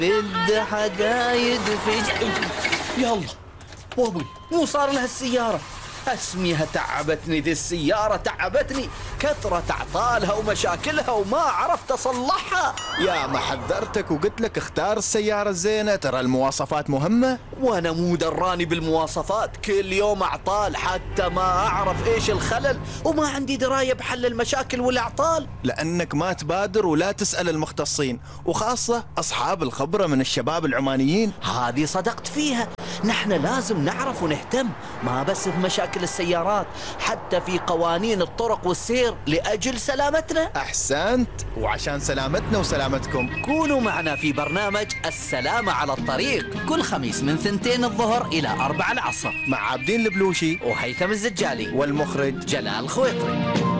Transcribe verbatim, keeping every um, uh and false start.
بده حقايد في ج... يلا وابوي مو صار لها السيارة. اسميها تعبتني ذي السيارة، تعبتني كثرة اعطالها ومشاكلها وما عرفت اصلحها. يا ما حذرتك وقلت لك اختار السيارة الزينة، ترى المواصفات مهمة. وانا مو دراني بالمواصفات، كل يوم اعطال حتى ما اعرف ايش الخلل، وما عندي دراية بحل المشاكل والاعطال. لانك ما تبادر ولا تسأل المختصين، وخاصة اصحاب الخبرة من الشباب العمانيين. هذه صدقت فيها، نحن لازم نعرف ونهتم، ما بس في مشاكل السيارات، حتى في قوانين الطرق والسير لأجل سلامتنا. أحسنت، وعشان سلامتنا وسلامتكم كونوا معنا في برنامج السلامة على الطريق كل خميس من ثنتين الظهر إلى أربع العصر مع عابدين البلوشي وهيثم الزجالي والمخرج جلال خويطري.